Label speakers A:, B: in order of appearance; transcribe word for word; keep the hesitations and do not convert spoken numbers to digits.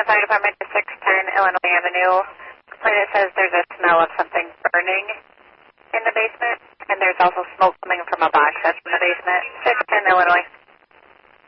A: Fire Department to six ten Illinois Avenue. Complainant says there's a smell of something burning in the basement, and there's also smoke coming from a box that's in the basement. six ten Illinois.